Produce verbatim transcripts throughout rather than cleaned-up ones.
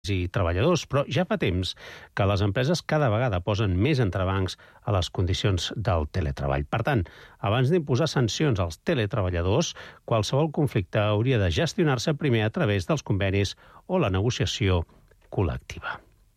i treballadors, però ja fa temps que les empreses cada vegada posen més entrebancs a les condicions del teletreball. Per tant, abans d'imposar sancions als teletreballadors, qualsevol conflicte hauria de gestionar-se primer a través dels convenis o la negociació col·lectiva.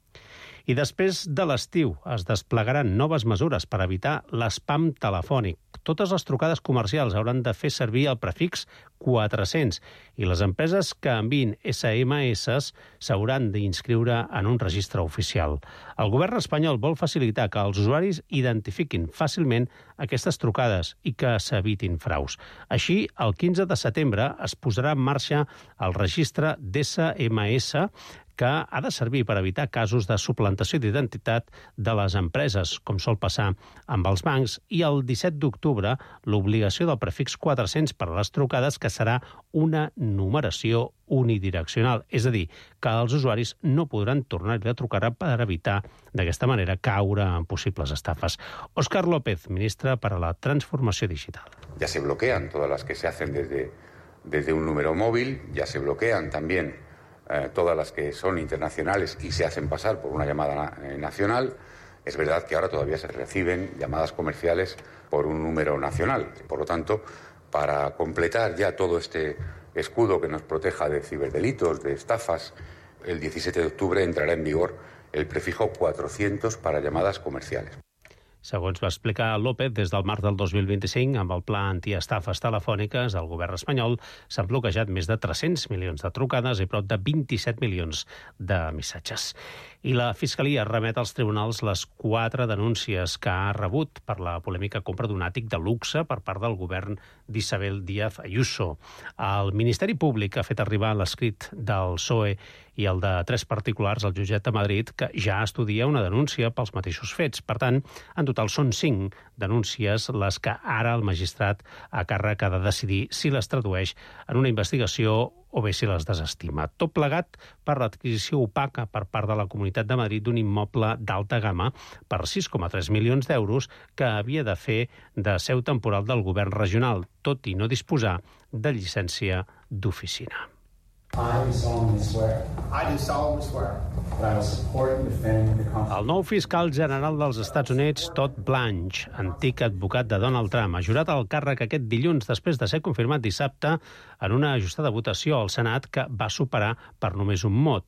I després de l'estiu es desplegaran noves mesures per evitar l'espam telefònic. Totes les trucades comercials hauran de fer servir el prefix quatre-cents i les empreses que enviïn esse eme esse s'hauran d'inscriure en un registre oficial. El govern espanyol vol facilitar que els usuaris identifiquin fàcilment aquestes trucades i que s'evitin fraus. Així, el quinze de setembre es posarà en marxa el registre d'esse eme esse que ha de servir per evitar casos de suplantació d'identitat de les empreses, com sol passar amb els bancs, i el disset d'octubre l'obligació del prefix quatre-cents per a les trucades, que serà una numeració unidireccional, és a dir, que els usuaris no podran tornar-hi a trucar per evitar d'aquesta manera caure en possibles estafes. Óscar López, ministre per a la Transformació Digital. Ya se bloquean todas las que se hacen desde, desde un número móvil, ya se bloquean también Eh, todas las que son internacionales y se hacen pasar por una llamada eh, nacional. Es verdad que ahora todavía se reciben llamadas comerciales por un número nacional. Por lo tanto, para completar ya todo este escudo que nos proteja de ciberdelitos, de estafas, el diecisiete de octubre entrará en vigor el prefijo cuatrocientos para llamadas comerciales. Segons va explicar López, des del març del dos mil vint-i-cinc, amb el pla antiestafes telefòniques del govern espanyol, s'han bloquejat més de tres-cents milions de trucades i prop de vint-i-set milions de missatges. I la Fiscalia remet als tribunals les quatre denúncies que ha rebut per la polèmica compra d'un àtic de luxe per part del govern d'Isabel Díaz Ayuso. El Ministeri Públic ha fet arribar l'escrit del P S O E i el de tres particulars al jutjat de Madrid, que ja estudia una denúncia pels mateixos fets. Per tant, en total són cinc denúncies les que ara el magistrat a càrrec ha de decidir si les tradueix en una investigació o bé si les desestima. Tot plegat per l'adquisició opaca per part de la Comunitat de Madrid d'un immoble d'alta gamma per sis coma tres milions d'euros que havia de fer de seu temporal del govern regional, tot i no disposar de llicència d'oficina. I do solemnly swear. I do solemnly swear. That I will support and defend the Constitution. El nou fiscal general dels Estats Units, Todd Blanche, antic advocat de Donald Trump, ha jurat al càrrec aquest dilluns després de ser confirmat dissabte en una ajustada votació al Senat que va superar per només un vot.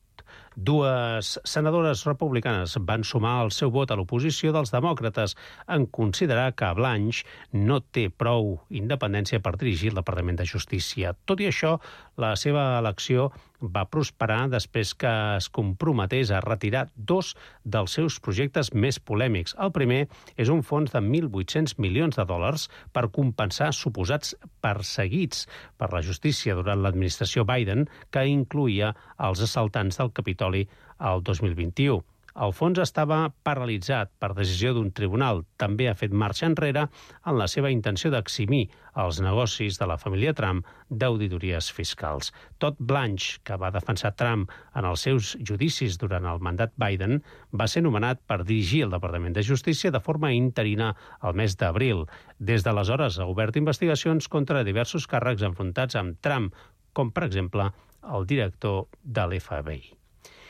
Dues senadores republicanes van sumar el seu vot a l'oposició dels demòcrates en considerar que Blanche no té prou independència per dirigir el Departament de Justícia. Tot i això, la seva elecció va prosperar després que es comprometés a retirar dos dels seus projectes més polèmics. El primer és un fons de mil vuit-cents milions de dòlars per compensar suposats perseguits per la justícia durant l'administració Biden, que incloïa els assaltants del Capitoli el dos mil vint-i-u. El fons estava paralitzat per decisió d'un tribunal. També ha fet marxa enrere en la seva intenció d'eximir els negocis de la família Trump d'auditories fiscals. Todd Blanche, que va defensar Trump en els seus judicis durant el mandat Biden, va ser nomenat per dirigir el Departament de Justícia de forma interina el mes d'abril. Des d'aleshores ha obert investigacions contra diversos càrrecs enfrontats amb Trump, com per exemple el director de l'F B I.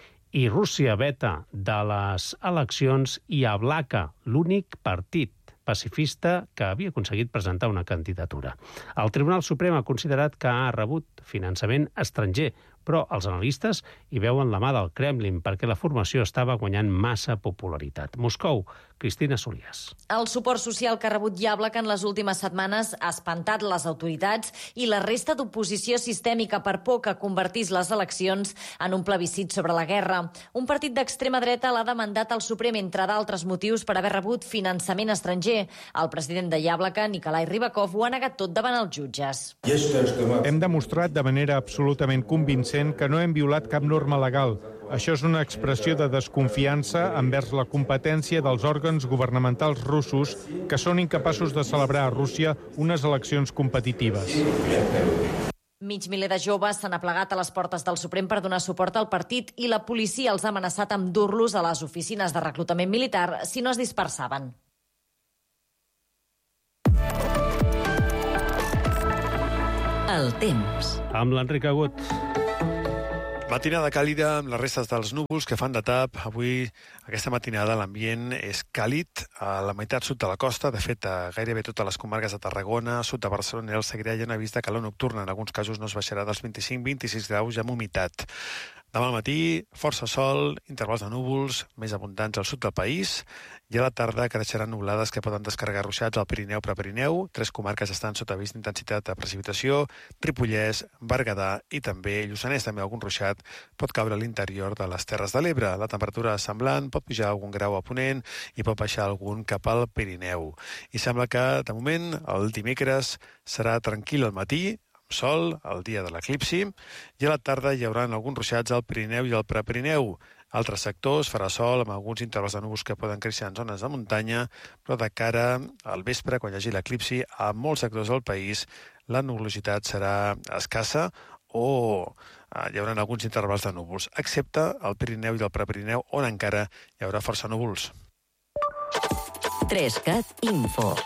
I Rússia veta de les eleccions i Yablaka, l'únic partit pacifista que havia aconseguit presentar una candidatura. El Tribunal Suprem ha considerat que ha rebut finançament estranger, però els analistes hi veuen la mà del Kremlin perquè la formació estava guanyant massa popularitat. Moscou, Cristina Solías. El suport social que ha rebut Yablaka en les últimes setmanes ha espantat les autoritats i la resta d'oposició sistèmica per por que convertís les eleccions en un plebiscit sobre la guerra. Un partit d'extrema dreta l'ha demandat al Suprem, entre d'altres motius, per haver rebut finançament estranger. El president de Yablaka, Nikolai Rybakov, ho ha negat tot davant els jutges. Hem demostrat de manera absolutament convincent que no hem violat cap norma legal. Això és una expressió de desconfiança envers la competència dels òrgans governamentals russos que són incapaços de celebrar a Rússia unes eleccions competitives. Mig miler de joves s'han aplegat a les portes del Suprem per donar suport al partit i la policia els ha amenaçat amb dur-los a les oficines de reclutament militar si no es dispersaven. El temps. Amb l'Enric Agut. Matinada càlida amb les restes dels núvols que fan de tap. Avui, aquesta matinada, l'ambient és càlid a la meitat sud de la costa. De fet, a gairebé totes les comarques de Tarragona, sud de Barcelona i el Segrià hi ha una vista calor nocturna. En alguns casos no es baixarà dels vint-i-cinc a vint-i-sis graus i amb humitat. Demà al matí, força sol, intervals de núvols, més abundants al sud del país, i a la tarda creixeran nublades que poden descarregar ruixats al Pirineu Prepirineu. Tres comarques estan sota avís d'intensitat de precipitació: Ripollès, Berguedà i també Lluçanès. També algun ruixat pot caure a l'interior de les Terres de l'Ebre. La temperatura és semblant, pot pujar algun grau a Ponent i pot baixar algun cap al Pirineu. I sembla que, de moment, el dimecres serà tranquil al matí, sol, el dia de l'eclipsi, i a la tarda hi haurà alguns ruixats al Pirineu i al Prepirineu. Altres sectors farà sol amb alguns intervals de núvols que poden créixer en zones de muntanya, però de cara al vespre, quan hi hagi l'eclipsi, a molts sectors del país la nuvolositat serà escassa o hi haurà alguns intervals de núvols, excepte al Pirineu i al Prepirineu, on encara hi haurà força núvols. Trescat Info.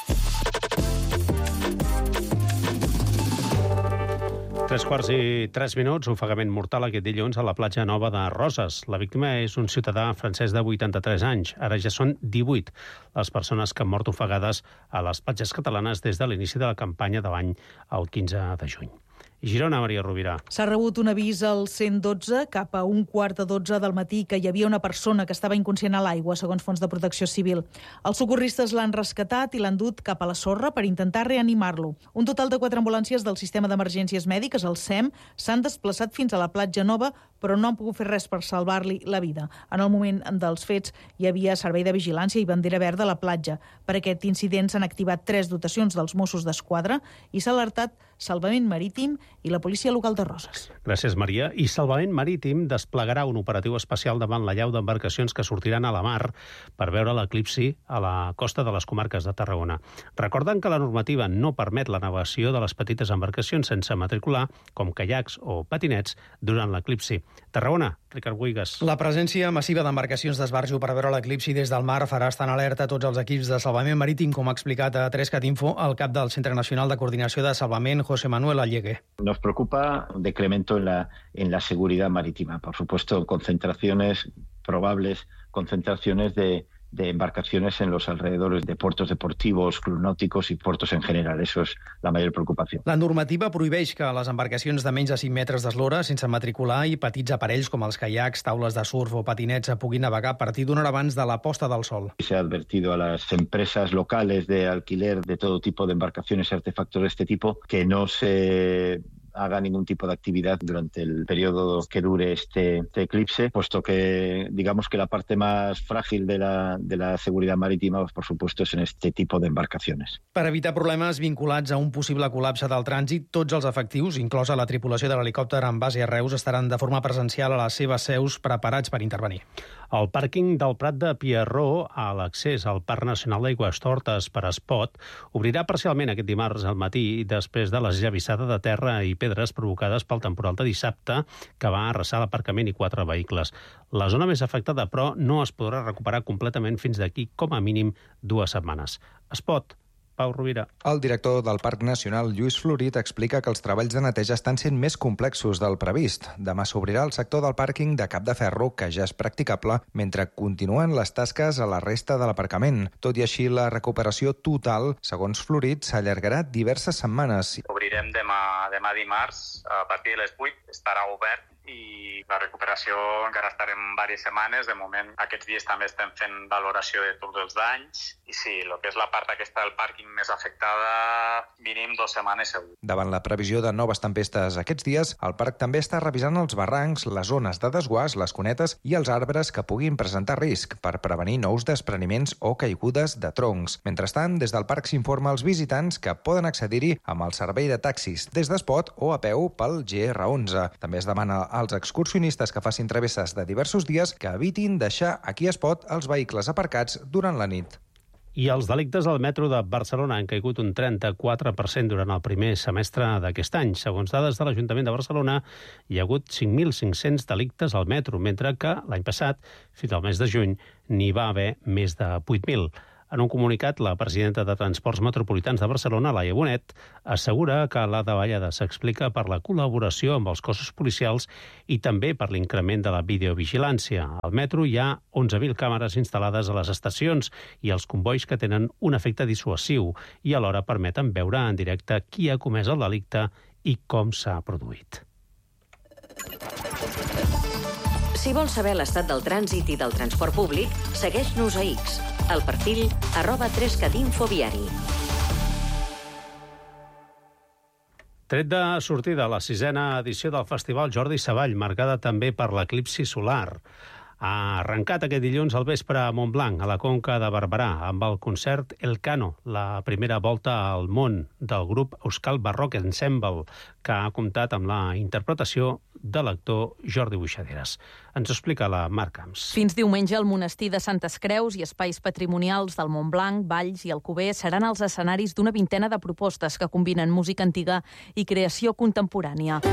Tres quarts i tres minuts, ofegament mortal aquest dilluns a la platja nova de Roses. La víctima és un ciutadà francès de vuitanta-tres anys. Ara ja són divuit les persones que han mort ofegades a les platges catalanes des de l'inici de la campanya de l'any el quinze de juny. Girona, Maria Rovira. S'ha rebut un avís al cent dotze cap a un quart de dotze del matí que hi havia una persona que estava inconscient a l'aigua, segons fons de protecció civil. Els socorristes l'han rescatat i l'han dut cap a la sorra per intentar reanimar-lo. Un total de quatre ambulàncies del sistema d'emergències mèdiques, el S E M, s'han desplaçat fins a la platja nova, però no han pogut fer res per salvar-li la vida. En el moment dels fets hi havia servei de vigilància i bandera verda a la platja. Per aquest incident s'han activat tres dotacions dels Mossos d'Esquadra i s'ha alertat Salvament Marítim i la policia local de Roses. Gràcies, Maria. I Salvament Marítim desplegarà un operatiu especial davant la llau d'embarcacions que sortiran a la mar per veure l'eclipsi a la costa de les comarques de Tarragona. Recordant que la normativa no permet la navegació de les petites embarcacions sense matricular, com caiacs o patinets, durant l'eclipsi. Tarragona, Ricard Buigas. La presència massiva d'embarcacions d'esbarjo per veure l'eclipsi des del mar farà estar en alerta tots els equips de salvament marítim, com ha explicat a Trescat Info el cap del Centre Nacional de Coordinació de Salvament, José Manuel Allegue. Nos preocupa un decremento en la, en la seguridad marítima. Por supuesto, concentraciones, probables concentraciones de, de embarcaciones en los alrededores de puertos deportivos, clubs náuticos y puertos en general. Eso es la mayor preocupación. La normativa prohibeix que les embarcacions de menys de cinc metres d'eslora, sense matricular, i petits aparells com els caiacs, taules de surf o patinets puguin navegar a partir d'una hora abans de la posta del sol. Se ha advertido a las empresas locales de alquiler de todo tipo de embarcaciones y artefactos de este tipo que no se haga ningún tipo de actividad durante el periodo que dure este, este eclipse, puesto que digamos que la parte más frágil de la, de la seguridad marítima, pues, por supuesto, es en este tipo de embarcaciones. Per evitar problemes vinculats a un possible col·lapse del trànsit, tots els efectius, inclosa la tripulació de l'helicòpter en base a Reus, estaran de forma presencial a les seves seus preparats per intervenir. El pàrquing del Prat de Pierró, a l'accés al Parc Nacional d'Aigüestortes per Espot, obrirà parcialment aquest dimarts al matí després de l'esllavissada de terra i pedres provocades pel temporal de dissabte que va arrasar l'aparcament i quatre vehicles. La zona més afectada, però, no es podrà recuperar completament fins d'aquí com a mínim dues setmanes. Espot, Pau Rovira. El director del Parc Nacional, Lluís Florit, explica que els treballs de neteja estan sent més complexos del previst. Demà s'obrirà el sector del pàrquing de Cap de Ferro, que ja és practicable, mentre continuen les tasques a la resta de l'aparcament. Tot i així, la recuperació total, segons Florit, s'allargarà diverses setmanes. Obrirem demà, demà dimarts, a partir de les vuit, estarà obert i la recuperació encara estarem diverses setmanes. De moment, aquests dies també estem fent valoració de tots els danys i sí, el que és la part aquesta del pàrquing més afectada, mínim dues setmanes segur. Davant la previsió de noves tempestes aquests dies, el parc també està revisant els barrancs, les zones de desguàs, les cunetes i els arbres que puguin presentar risc per prevenir nous despreniments o caigudes de troncs. Mentrestant, des del parc s'informa als visitants que poden accedir-hi amb el servei de taxis des d'Espot o a peu pel G R onze. També es demana als excursionistes que facin travesses de diversos dies que evitin deixar aquí a Espot els vehicles aparcats durant la nit. I els delictes al metro de Barcelona han caigut un trenta-quatre per cent durant el primer semestre d'aquest any. Segons dades de l'Ajuntament de Barcelona, hi ha hagut cinc mil cinc-cents delictes al metro, mentre que l'any passat, fins al mes de juny, n'hi va haver més de vuit mil. En un comunicat, la presidenta de Transports Metropolitans de Barcelona, Laia Bonet, assegura que la davallada s'explica per la col·laboració amb els cossos policials i també per l'increment de la videovigilància. Al metro hi ha onze mil càmeres instal·lades a les estacions i els convois que tenen un efecte dissuasiu i alhora permeten veure en directe qui ha comès el delicte i com s'ha produït. Si vols saber l'estat del trànsit i del transport públic, segueix-nos a X, al perfil arroba trescat info viari. Tret de sortida a la sisena edició del Festival Jordi Savall, marcada també per l'eclipsi solar. Ha arrencat aquest dilluns al vespre a Montblanc, a la Conca de Barberà, amb el concert El Cano, la primera volta al món del grup Euskal Barroc Ensemble, que ha comptat amb la interpretació de l'actor Jordi Buixaderes. Ens ho explica la Mar Camps. Fins diumenge, el monestir de Santes Creus i espais patrimonials del Montblanc, Valls i Alcover seran els escenaris d'una vintena de propostes que combinen música antiga i creació contemporània.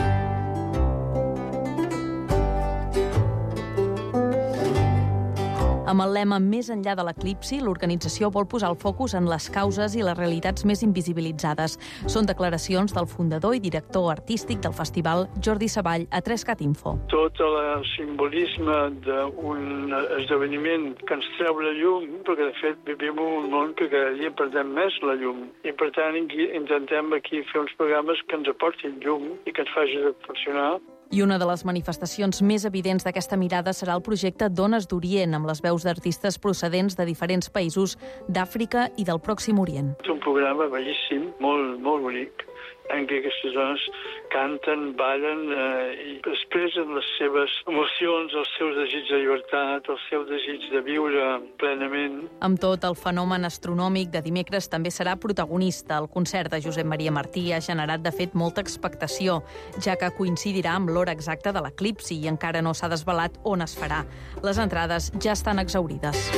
Amb el lema Més enllà de l'eclipsi, l'organització vol posar el focus en les causes i les realitats més invisibilitzades. Són declaracions del fundador i director artístic del festival, Jordi Savall, a trescat info. Tot el simbolisme d'un esdeveniment que ens treu la llum, perquè de fet vivim en un món que cada dia perdem més la llum. I per tant intentem aquí fer uns programes que ens aportin llum i que ens facin reflexionar. I una de les manifestacions més evidents d'aquesta mirada serà el projecte Dones d'Orient, amb les veus d'artistes procedents de diferents països d'Àfrica i del Pròxim Orient. És un programa bellíssim, molt, molt bonic, en què aquestes dones canten, ballen eh, i expressen les seves emocions, els seus desig de llibertat, el seu desig de viure plenament. Amb tot, el fenomen astronòmic de dimecres també serà protagonista. El concert de Josep Maria Martí ha generat, de fet, molta expectació, ja que coincidirà amb l'hora exacta de l'eclipsi i encara no s'ha desvelat on es farà. Les entrades ja estan exhaurides.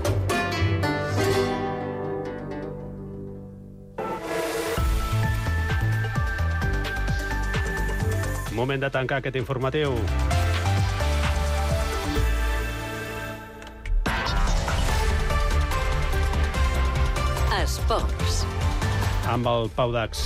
Moment de tancar aquest informatiu. Esports. Amb el Pau Dax.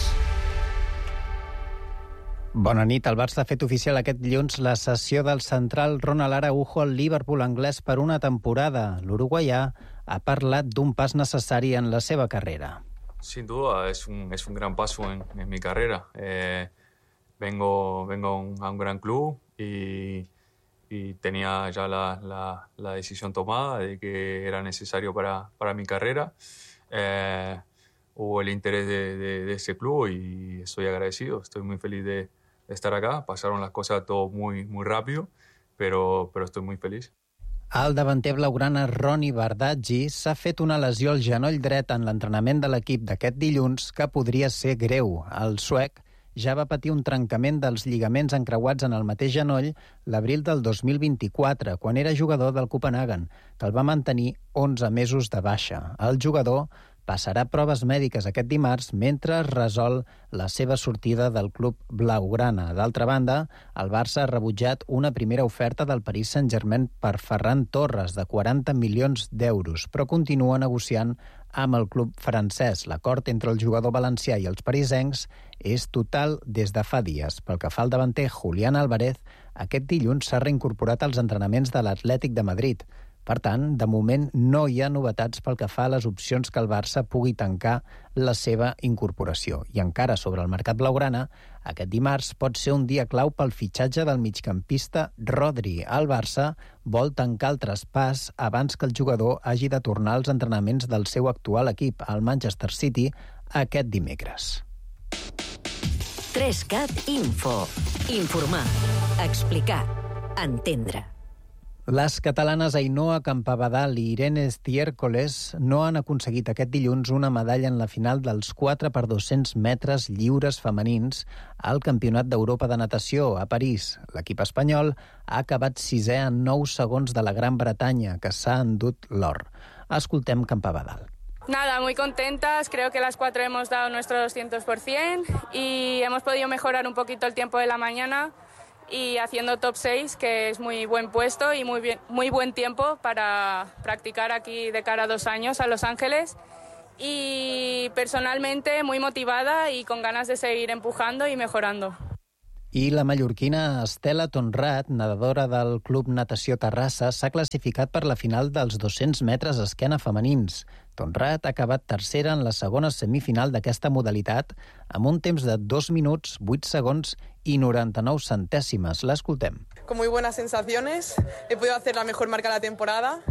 Bona nit. El Barça ha fet oficial aquest dilluns la cessió del central Ronald Araujo al Liverpool anglès per una temporada. L'uruguaià ha parlat d'un pas necessari en la seva carrera. Sin duda, es un, es un gran paso en, en mi carrera. Eh... Vengo, vengo a, un, a un gran club y, y tenía ya la, la, la decisión tomada de que era necesario para, para mi carrera. Eh, hubo el interés de, de, de ese club y estoy agradecido. Estoy muy feliz de, de estar acá. Pasaron las cosas todo muy, muy rápido, pero, pero estoy muy feliz. El davanter blaugrana Ronny Bardghji s'ha fet una lesió al genoll dret en l'entrenament de l'equip d'aquest dilluns que podria ser greu. El suec ja va patir un trencament dels lligaments encreuats en el mateix genoll l'abril del dos mil vint-i-quatre, quan era jugador del Copenhagen, que el va mantenir onze mesos de baixa. El jugador passarà proves mèdiques aquest dimarts mentre es resol la seva sortida del club blaugrana. D'altra banda, el Barça ha rebutjat una primera oferta del Paris Saint-Germain per Ferran Torres, de quaranta milions d'euros, però continua negociant amb el club francès. L'acord entre el jugador valencià i els parisencs és total des de fa dies. Pel que fa al davanter Julián Álvarez, aquest dilluns s'ha reincorporat als entrenaments de l'Atlètic de Madrid. Per tant, de moment no hi ha novetats pel que fa a les opcions que el Barça pugui tancar la seva incorporació. I encara sobre el mercat blaugrana, aquest dimarts pot ser un dia clau pel fitxatge del migcampista Rodri. El Barça vol tancar el traspàs abans que el jugador hagi de tornar als entrenaments del seu actual equip, el Manchester City, aquest dimecres. trescat Info. Informar, explicar, entendre. Les catalanes Ainhoa Campabadal i Irene Stiércoles no han aconseguit aquest dilluns una medalla en la final dels quatre per dos-cents metres lliures femenins al Campionat d'Europa de Natació a París. L'equip espanyol ha acabat sisè en nou segons de la Gran Bretanya, que s'ha endut l'or. Escoltem Campabadal. Nada, muy contentas. Creo que las cuatro hemos dado nuestro doscientos por ciento y hemos podido mejorar un poquito el tiempo de la mañana. y haciendo top seis, que es muy buen puesto y muy, bien, muy buen tiempo para practicar aquí de cara a dos años a Los Ángeles. Y personalmente muy motivada y con ganas de seguir empujando y mejorando. I la mallorquina Estela Tonrat, nedadora del Club Natació Terrassa, s'ha classificat per la final dels dos-cents metres esquena femenins. Tonrat ha acabat tercera en la segona semifinal d'aquesta modalitat amb un temps de dos minuts, vuit segons i noranta-nou centèsimes. L'escoltem. Con muy buenas sensaciones, he podido hacer la mejor marca de la temporada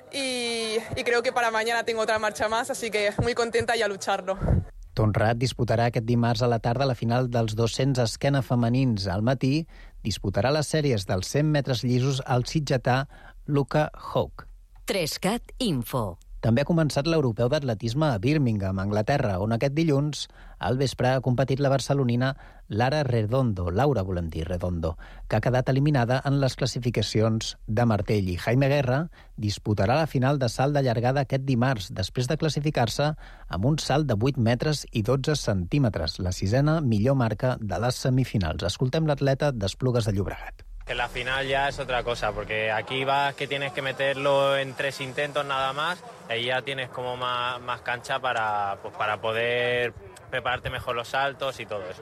y, y creo que para mañana tengo otra marcha más, así que muy contenta y a lucharlo. Tonrat disputarà aquest dimarts a la tarda la final dels dos-cents esquena femenins. Al matí disputarà les sèries dels cent metres llisos al sitgetà Luca Hawke. Trescat Info. També ha començat l'europeu d'atletisme a Birmingham, Anglaterra, on aquest dilluns al vespre ha competit la barcelonina Lara Redondo, Laura volem dir Redondo, que ha quedat eliminada en les classificacions de martell. I Jaime Guerra disputarà la final de salt de llargada aquest dimarts, després de classificar-se amb un salt de vuit metres i dotze centímetres, la sisena millor marca de les semifinals. Escoltem l'atleta d'Esplugues de Llobregat. Que la final ya es otra cosa, porque aquí vas que tienes que meterlo en tres intentos nada más, y ya tienes como más, más cancha para, pues, para poder prepararte mejor los saltos y todo eso.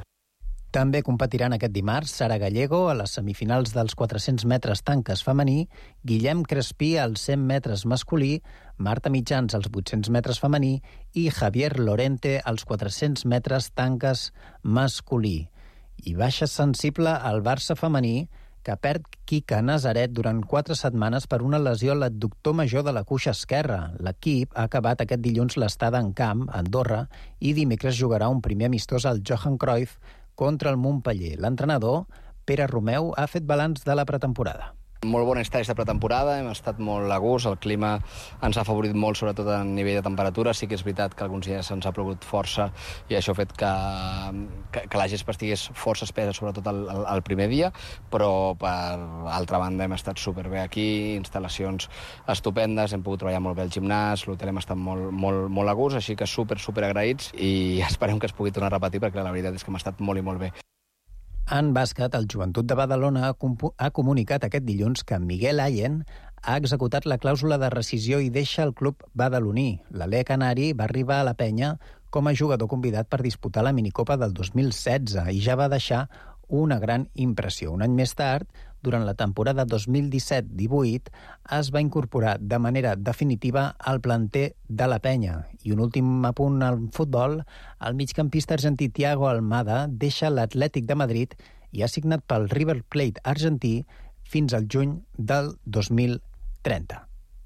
També competiran aquest dimarts Sara Gallego a les semifinals dels quatre-cents metres tanques femení, Guillem Crespí als cent metres masculí, Marta Mitjans als vuit-cents metres femení i Javier Lorente als quatre-cents metres tanques masculí. I baixa sensible al Barça femení, que perd Quica Nazaret durant quatre setmanes per una lesió a l'adductor major de la cuixa esquerra. L'equip ha acabat aquest dilluns l'estada en camp, a Andorra, i dimecres jugarà un primer amistós al Johan Cruyff contra el Montpeller. L'entrenador, Pere Romeu, ha fet balanç de la pretemporada. Molt bon estat de pretemporada, hem estat molt a gust, el clima ens ha afavorit molt, sobretot a nivell de temperatura. Sí que és veritat que alguns dies ens ha plogut força i això ha fet que, que, que la gespa estigués força espesa, sobretot el, el, el primer dia, però per altra banda hem estat superbé aquí, instal·lacions estupendes, hem pogut treballar molt bé al gimnàs, l'hotel hem estat molt, molt, molt a gust, així que super, super agraïts i esperem que es pugui tornar a repetir perquè la veritat és que hem estat molt i molt bé. En bàsquet, el Joventut de Badalona ha comunicat aquest dilluns que Miguel Allen ha executat la clàusula de rescisió i deixa el club badaloní. L'Alè Canari va arribar a la penya com a jugador convidat per disputar la minicopa del dos mil setze i ja va deixar una gran impressió. Un any més tard, durant la temporada dos mil disset divuit, es va incorporar de manera definitiva al planter de la penya. I un últim apunt al futbol, el migcampista argentí Thiago Almada deixa l'Atlètic de Madrid i ha signat pel River Plate argentí fins al juny del dos mil trenta.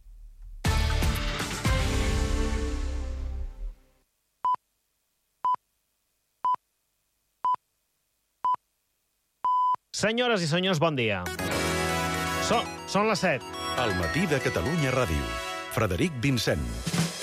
Senyores i senyors, bon dia. Són, són les set. Al matí de Catalunya Ràdio. Frederic Vincent.